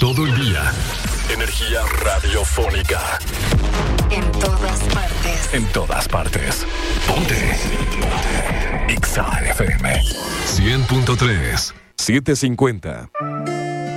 todo el día. Energía radiofónica. En todas partes. En todas partes. Ponte. Exa FM 100.3 750.